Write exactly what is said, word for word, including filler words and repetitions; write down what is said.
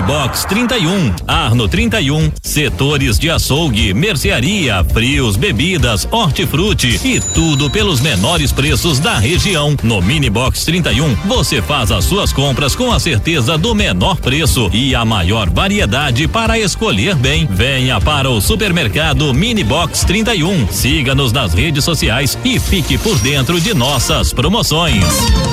Box trinta e um, Arno trinta e um, setores de açougue, mercearia, frios, bebidas, hortifruti e tudo pelos menores preços da região. No Mini Box trinta e um, você faz as suas compras com a certeza do menor preço e a maior variedade para escolher bem. Venha para o supermercado Mini Box trinta e um. Siga-nos nas redes sociais e fique por dentro de nossas promoções.